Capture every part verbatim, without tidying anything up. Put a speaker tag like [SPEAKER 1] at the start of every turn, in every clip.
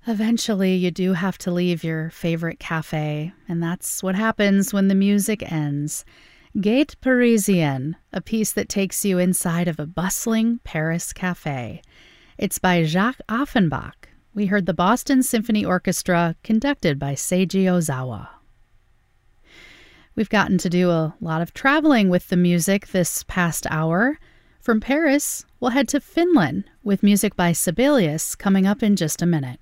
[SPEAKER 1] Eventually, you do have to leave your favorite cafe, and that's what happens when the music ends. Gaîté Parisienne, a piece that takes you inside of a bustling Paris cafe. It's by Jacques Offenbach. We heard the Boston Symphony Orchestra, conducted by Seiji Ozawa. We've gotten to do a lot of traveling with the music this past hour. From Paris, we'll head to Finland with music by Sibelius coming up in just a minute.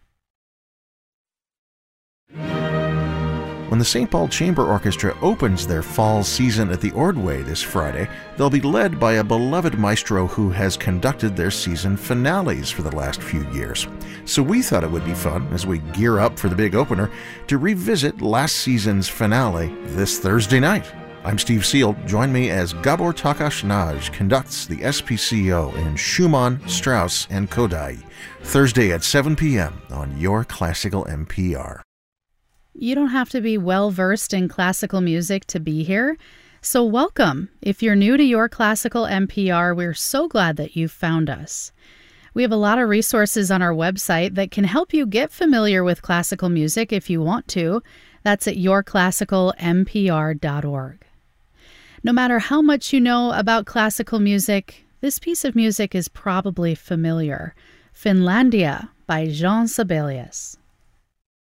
[SPEAKER 2] When the Saint Paul Chamber Orchestra opens their fall season at the Ordway this Friday, they'll be led by a beloved maestro who has conducted their season finales for the last few years. So we thought it would be fun, as we gear up for the big opener, to revisit last season's finale this Thursday night. I'm Steve Seal. Join me as Gabor Takács Nagy conducts the S P C O in Schumann, Strauss, and Kodály, Thursday at seven p.m. on Your Classical N P R.
[SPEAKER 1] You don't have to be well-versed in classical music to be here, so welcome. If you're new to Your Classical N P R, we're so glad that you've found us. We have a lot of resources on our website that can help you get familiar with classical music if you want to. That's at your classical n p r dot org. No matter how much you know about classical music, this piece of music is probably familiar. Finlandia by Jean Sibelius.